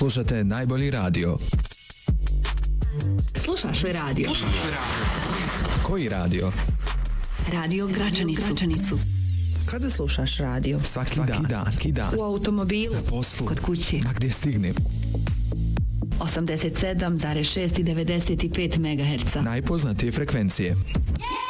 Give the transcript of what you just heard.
Slušate najbolji radio. Slušaš li radio? Koji radio? Radio Gračanicu. Kada slušaš radio? Svaki dan. U automobilu, na poslu, kod kuće. ma gdje stignem. 87,6 i 95 MHz. Najpoznatije frekvencije.